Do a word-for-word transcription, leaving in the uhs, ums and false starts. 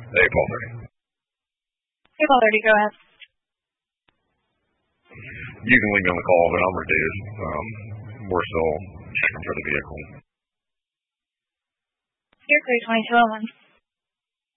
Hey, Paul thirty. Hey, Paul thirty, go ahead. You can leave me on the call, but I'm reduced. Um, we're still checking for the vehicle. Here, twenty-two oh one.